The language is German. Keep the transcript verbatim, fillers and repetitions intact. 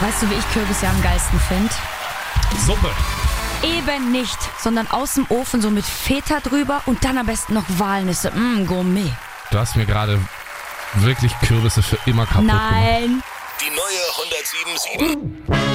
Weißt du, wie ich Kürbis ja am geilsten finde? Suppe. Eben nicht, sondern aus dem Ofen so mit Feta drüber und dann am besten noch Walnüsse. Mmm, Gourmet. Du hast mir gerade wirklich Kürbisse für immer kaputt gemacht. Nein. Die neue hundertsieben Komma sieben.